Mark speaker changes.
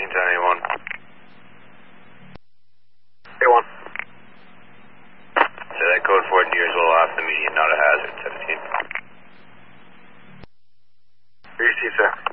Speaker 1: A1.
Speaker 2: A1.
Speaker 1: So that code 4 near is a little off the median, not a hazard, 17.
Speaker 2: Receive, sir.